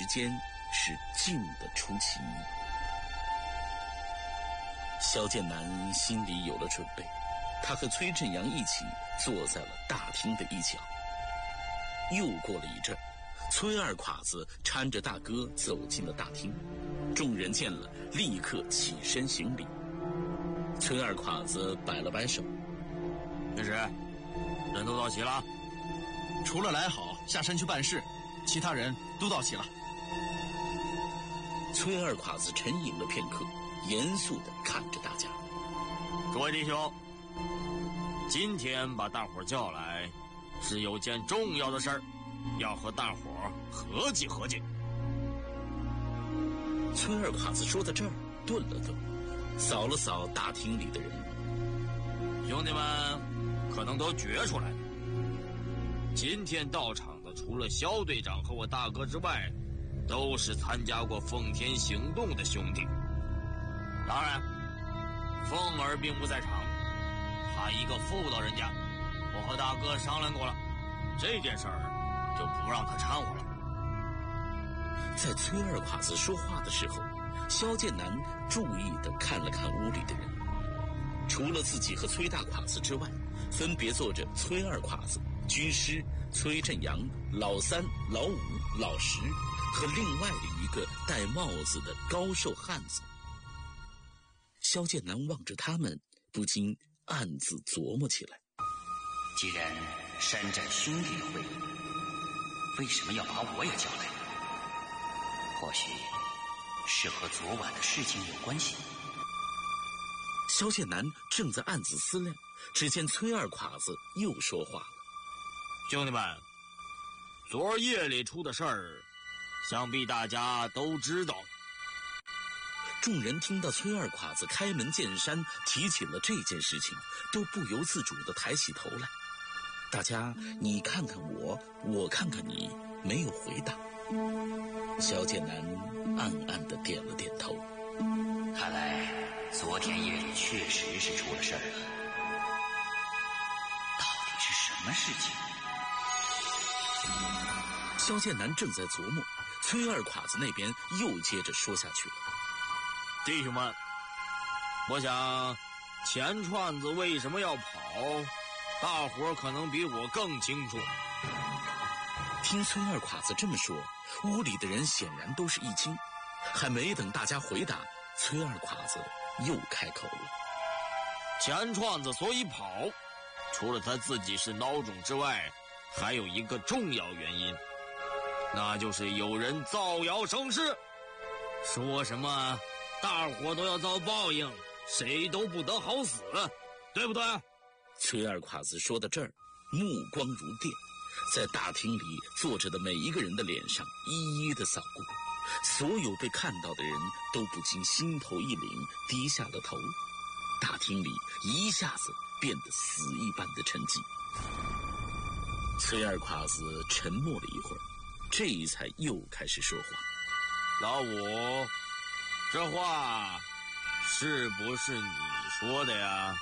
时间是静的出奇。萧剑南心里有了准备，他和崔振阳一起坐在了大厅的一角。又过了一阵，崔二侉子搀着大哥走进了大厅，众人见了立刻起身行礼。崔二侉子摆了摆手： 这时人都到齐了， 除了来好下山去办事，其他人都到齐了。 崔二侉子沉吟了片刻，严肃地看着大家： 诸位弟兄，今天把大伙叫来，是有件重要的事儿，要和大伙合计合计。 崔二侉子说到这儿顿了顿，扫了扫大厅里的人。 兄弟们可能都觉出来了，今天到场的除了萧队长和我大哥之外，都是参加过奉天行动的兄弟。当然凤儿并不在场，他一个妇道人家，我和大哥商量过了，这件事儿就不让他掺和了。 在崔二侉子说话的时候，萧剑南注意地看了看屋里的人，除了自己和崔大侉子之外，分别坐着崔二侉子、居师、崔振阳、老三、老五、老十和另外的一个戴帽子的高瘦汉子。萧剑南望着他们，不禁暗自琢磨起来： 既然山寨兄弟的会议，为什么要把我也叫来？或许是和昨晚的事情有关系。 萧剑南正在暗自思量，只见崔二侉子又说话了： 兄弟们，昨儿夜里出的事儿，想必大家都知道了。 众人听到崔二侉子开门见山提起了这件事情，都不由自主地抬起头来。大家你看看我，我看看你，没有回答。萧剑南暗暗地点了点头。 看来昨天夜里确实是出了事儿了。到底是什么事情？ 萧剑南正在琢磨，崔二侉子那边又接着说下去了： 弟兄们，我想钱串子为什么要跑，大伙儿可能比我更清楚。 听崔二侉子这么说，屋里的人显然都是一惊，还没等大家回答，崔二侉子又开口了： 钱串子所以跑，除了他自己是孬种之外，还有一个重要原因，那就是有人造谣生事，说什么大伙都要遭报应，谁都不得好死，对不对？ 崔二侉子说到这儿，目光如电，在大厅里坐着的每一个人的脸上一一的扫过，所有被看到的人都不禁心头一凛，低下了头。大厅里一下子变得死一般的沉寂。崔二侉子沉默了一会儿，这才又开始说话： 老五，这话是不是你说的呀？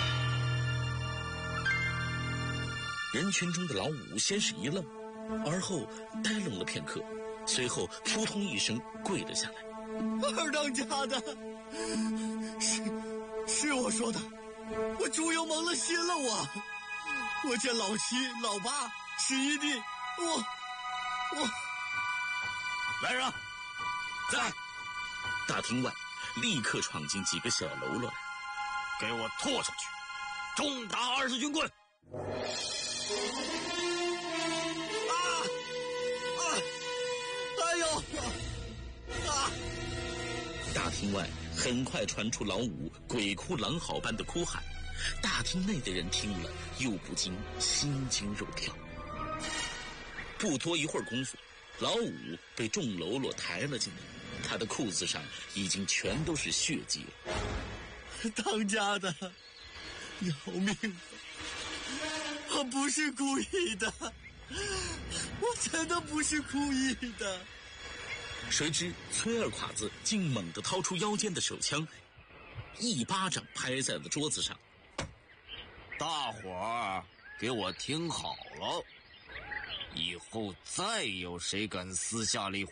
人群中的老五先是一愣，而后呆愣了片刻，随后扑通一声跪了下来： 二当家的，是我说的，我猪油蒙了心了，我见老七、老八、十一弟，我来人，在大厅外立刻闯进几个小喽啰来： 给我拖出去，重打20军棍！ 哎呦！ 大厅外很快传出老五鬼哭狼嚎般的哭喊，大厅内的人听了又不禁心惊肉跳。不多一会儿功夫，老五被众喽啰抬了进来，他的裤子上已经全都是血迹了。 当家的，饶命！我不是故意的，我真的不是故意的。 谁知崔二侉子竟猛地掏出腰间的手枪，一巴掌拍在了桌子上。 大伙儿给我听好了，以后再有谁敢私下里